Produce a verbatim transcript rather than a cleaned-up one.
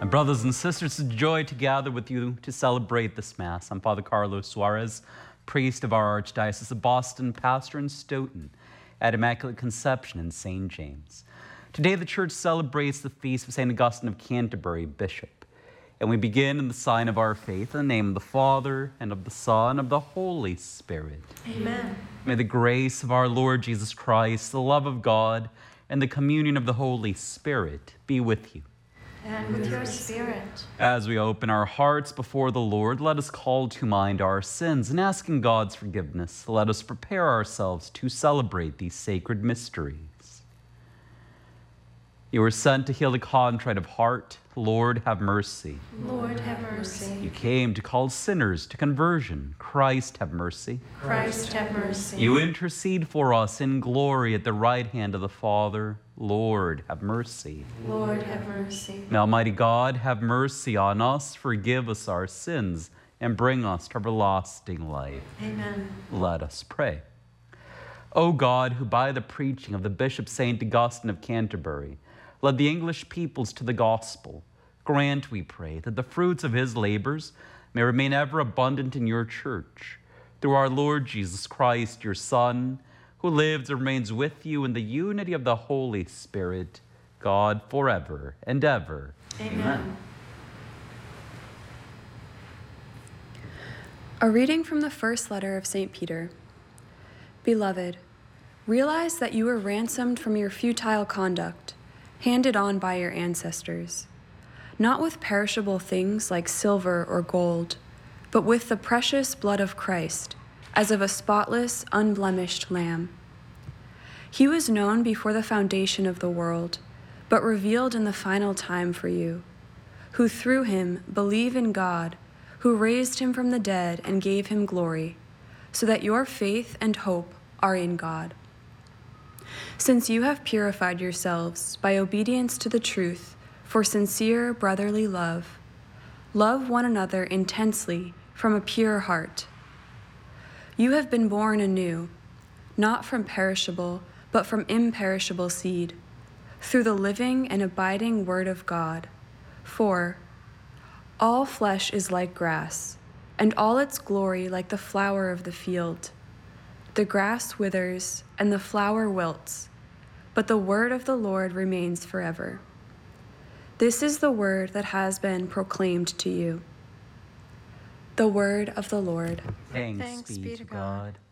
My brothers and sisters, it's a joy to gather with you to celebrate this Mass. I'm Father Carlos Suarez, priest of our Archdiocese of Boston, pastor in Stoughton at Immaculate Conception in Saint James. Today, the Church celebrates the feast of Saint Augustine of Canterbury, Bishop. And we begin in the sign of our faith, in the name of the Father, and of the Son, and of the Holy Spirit. Amen. May the grace of our Lord Jesus Christ, the love of God, and the communion of the Holy Spirit be with you. And with your spirit. As we open our hearts before the Lord, let us call to mind our sins, and asking God's forgiveness, let us prepare ourselves to celebrate these sacred mysteries. You were sent to heal the contrite of heart. Lord, have mercy. Lord, have mercy. You came to call sinners to conversion. Christ, have mercy. Christ, have mercy. You intercede for us in glory at the right hand of the Father. Lord, have mercy. Lord, have mercy. May Almighty God have mercy on us, forgive us our sins, and bring us to everlasting life. Amen. Let us pray. O God, who by the preaching of the Bishop Saint Augustine of Canterbury led the English peoples to the gospel, grant, we pray, that the fruits of his labors may remain ever abundant in your church. Through our Lord Jesus Christ, your Son, who lives and remains with you in the unity of the Holy Spirit, God, forever and ever. Amen. Amen. A reading from the first letter of Saint Peter. Beloved, realize that you were ransomed from your futile conduct, handed on by your ancestors, not with perishable things like silver or gold, but with the precious blood of Christ, as of a spotless, unblemished lamb. He was known before the foundation of the world, but revealed in the final time for you, who through him believe in God, who raised him from the dead and gave him glory, so that your faith and hope are in God. Since you have purified yourselves by obedience to the truth for sincere brotherly love, love one another intensely from a pure heart. You have been born anew, not from perishable, but from imperishable seed, through the living and abiding Word of God. For all flesh is like grass, and all its glory like the flower of the field. The grass withers, and the flower wilts, but the word of the Lord remains forever. This is the word that has been proclaimed to you. The word of the Lord. Thanks, Thanks be, be to to God. God.